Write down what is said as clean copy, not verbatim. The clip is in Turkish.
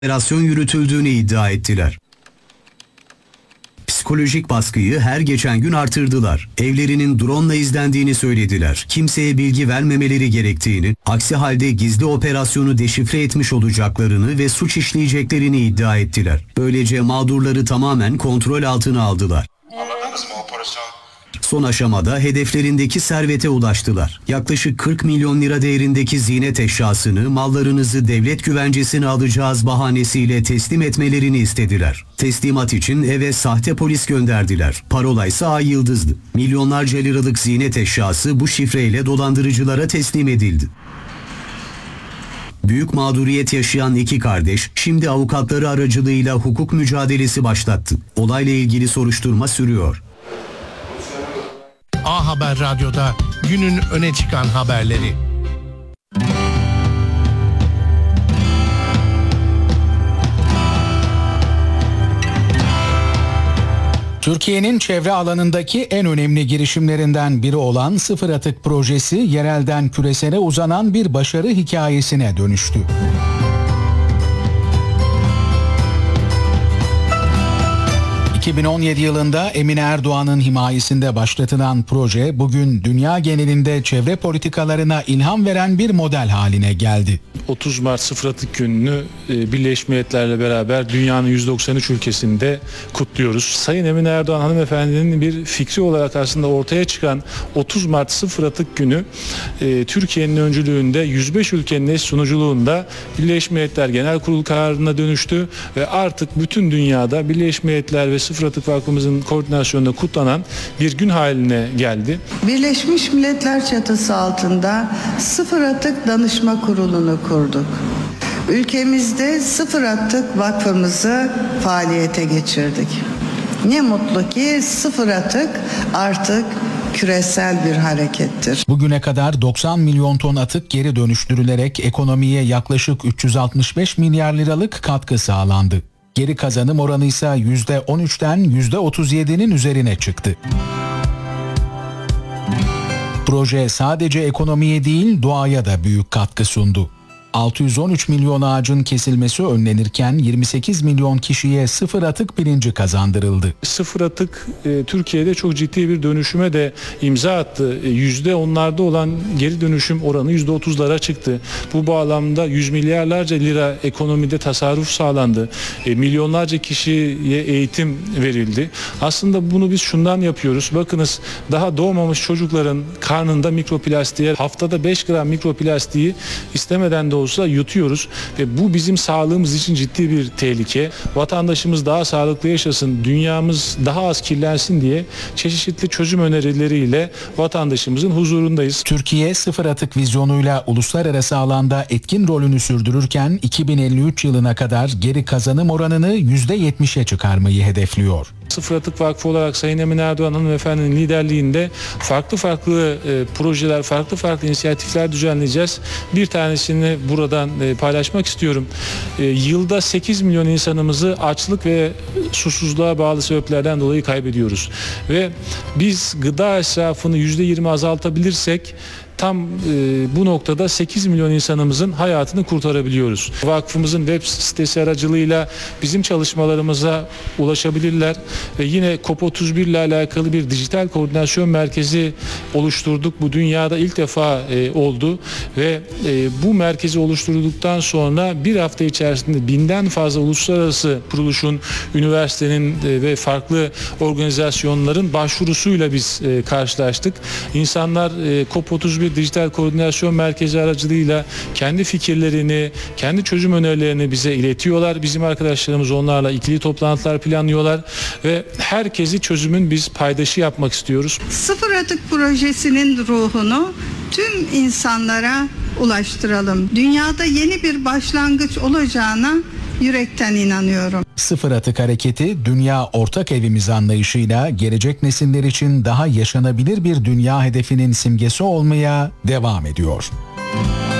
operasyon yürütüldüğünü iddia ettiler. Psikolojik baskıyı her geçen gün artırdılar. Evlerinin drone'la izlendiğini söylediler. Kimseye bilgi vermemeleri gerektiğini, aksi halde gizli operasyonu deşifre etmiş olacaklarını ve suç işleyeceklerini iddia ettiler. Böylece mağdurları tamamen kontrol altına aldılar. Anladınız mı operasyon? Son aşamada hedeflerindeki servete ulaştılar. Yaklaşık 40 milyon lira değerindeki ziynet eşyasını, mallarınızı devlet güvencesine alacağız bahanesiyle teslim etmelerini istediler. Teslimat için eve sahte polis gönderdiler. Parola ise Ay Yıldız'dı. Milyonlarca liralık ziynet eşyası bu şifreyle dolandırıcılara teslim edildi. Büyük mağduriyet yaşayan iki kardeş şimdi avukatları aracılığıyla hukuk mücadelesi başlattı. Olayla ilgili soruşturma sürüyor. A Haber Radyo'da günün öne çıkan haberleri. Türkiye'nin çevre alanındaki en önemli girişimlerinden biri olan Sıfır Atık projesi yerelden küresele uzanan bir başarı hikayesine dönüştü. 2017 yılında Emine Erdoğan'ın himayesinde başlatılan proje bugün dünya genelinde çevre politikalarına ilham veren bir model haline geldi. 30 Mart Sıfır Atık Günü'nü Birleşmiş Milletler'le beraber dünyanın 193 ülkesinde kutluyoruz. Sayın Emine Erdoğan hanımefendinin bir fikri olarak aslında ortaya çıkan 30 Mart Sıfır Atık Günü Türkiye'nin öncülüğünde 105 ülkenin sunuculuğunda Birleşmiş Milletler Genel Kurulu kararına dönüştü ve artık bütün dünyada Birleşmiş Milletler ve Sıfır Atık Vakfımızın koordinasyonunda kutlanan bir gün haline geldi. Birleşmiş Milletler çatısı altında Sıfır Atık Danışma Kurulu'nu kurduk. Ülkemizde Sıfır Atık Vakfımızı faaliyete geçirdik. Ne mutlu ki Sıfır Atık artık küresel bir harekettir. Bugüne kadar 90 milyon ton atık geri dönüştürülerek ekonomiye yaklaşık 365 milyar liralık katkı sağlandı. Geri kazanım oranı ise %13'ten %37'nin üzerine çıktı. Proje sadece ekonomiye değil doğaya da büyük katkı sundu. 613 milyon ağacın kesilmesi önlenirken 28 milyon kişiye sıfır atık bilinci kazandırıldı. Sıfır atık Türkiye'de çok ciddi bir dönüşüme de imza attı. %10'larda olan geri dönüşüm oranı %30'lara çıktı. Bu bağlamda yüz milyarlarca lira ekonomide tasarruf sağlandı. Milyonlarca kişiye eğitim verildi. Aslında bunu biz şundan yapıyoruz. Bakınız daha doğmamış çocukların karnında mikroplastiğe haftada 5 gram mikroplastiği istemeden de olsa yutuyoruz ve bu bizim sağlığımız için ciddi bir tehlike. Vatandaşımız daha sağlıklı yaşasın, dünyamız daha az kirlensin diye çeşitli çözüm önerileriyle vatandaşımızın huzurundayız. Türkiye sıfır atık vizyonuyla uluslararası alanda etkin rolünü sürdürürken 2053 yılına kadar geri kazanım oranını %70'e çıkarmayı hedefliyor. Sıfır Atık Vakfı olarak Sayın Emine Erdoğan hanımefendinin liderliğinde farklı projeler, farklı inisiyatifler düzenleyeceğiz. Bir tanesini buradan paylaşmak istiyorum. Yılda 8 milyon insanımızı açlık ve susuzluğa bağlı sebeplerden dolayı kaybediyoruz. Ve biz gıda israfını %20 azaltabilirsek tam bu noktada 8 milyon insanımızın hayatını kurtarabiliyoruz. Vakfımızın web sitesi aracılığıyla bizim çalışmalarımıza ulaşabilirler. Ve yine COP31 ile alakalı bir dijital koordinasyon merkezi oluşturduk. Bu dünyada ilk defa oldu. Ve bu merkezi oluşturduktan sonra bir hafta içerisinde 1000'den fazla uluslararası kuruluşun, üniversitenin ve farklı organizasyonların başvurusuyla biz karşılaştık. İnsanlar COP31 Dijital Koordinasyon Merkezi aracılığıyla kendi fikirlerini, kendi çözüm önerilerini bize iletiyorlar. Bizim arkadaşlarımız onlarla ikili toplantılar planlıyorlar ve herkesi çözümün biz paydaşı yapmak istiyoruz. Sıfır Atık projesinin ruhunu tüm insanlara ulaştıralım. Dünyada yeni bir başlangıç olacağına yürekten inanıyorum. Sıfır Atık Hareketi, dünya ortak evimiz anlayışıyla gelecek nesiller için daha yaşanabilir bir dünya hedefinin simgesi olmaya devam ediyor.